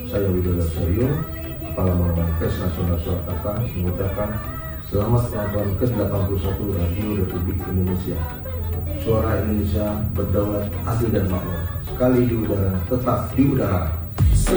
Saya Widodo Suryo, Kepala Monumen Pers Nasional Surakarta, mengucapkan selamat ulang tahun ke-81 Radio Republik Indonesia. Suara Indonesia berdaulat, adil dan makmur. Sekali di udara, tetap di udara.